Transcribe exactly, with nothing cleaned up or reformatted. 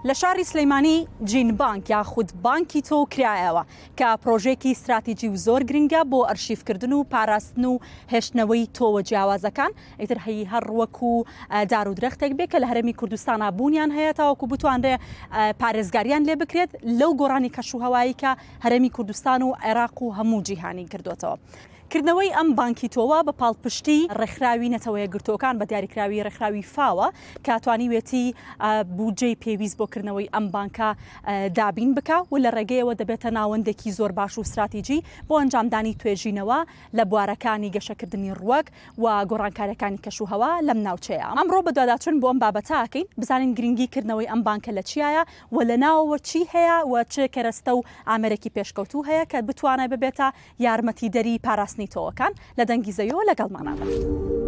لە شاری سلەیمانی جین بانک یاخود بانکی تۆ کرایەوە کە پرۆژێکی استراتیجی و زۆر گرنگە بۆ ئەرشیفکردن و پاراستن و هێشتنەوەی تۆوە جیاوازەکان ئیتر هەیی هەر وەکو دار و درەختێک بێ کە لە هەرێمی کوردستانە بوونیان هەیە تاوەکو بتوانرێ پارێزگاریان لێ بکرێت لەو گۆڕانی کەشوهەوایی کە هەرێمی کوردستان و عێراق و هەموو جیهانی کردوتەوە. کردنەوەی ئەم بانکی تۆوە بە پاڵپشتی ڕێکخراوی نەتەوەیە گرتوەکان بە دیاریکراوی ڕێکخراوی فاوە کە توانیوێتی بودجەی پێویست بۆ کردنەوەی ئەم بانکە دابین بکە و لە ڕێگەیەوە دەبێتە ناوەندێکی زۆر باش و استراتیجی بۆ ئەنجامدانی توێژینەوە لە بوارەکانی گەشەکردنی ڕووەک و گۆڕانکاریەکانی کەشوهەوا لەم ناوچەیە. ئەمڕۆ بە دواداچوون بۆ ئەم بابەتاکەین بزانین گرنگی کردنەوەی ئەم بانکە لە چیایە و لە ناوەوە چی هەیە و چ کەرەستە و ئامەرێکی پێشکەوتوو هەیە کە بتوانێت ببێتە یارمەتیدەری پاراستنی تۆوەکان لە دەنگی زەویەوە لەگەڵمانە.